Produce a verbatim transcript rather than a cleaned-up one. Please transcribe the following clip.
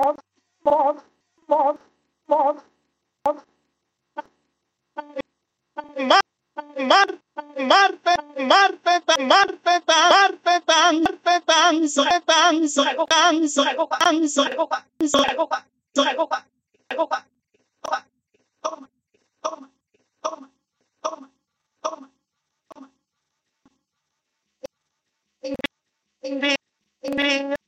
Mar- Marte, Marte, Marte, tan- Marte, tan- Marte, tan- Marte, tan- so- tan- so- tan- so- tan- so- tan- so- so-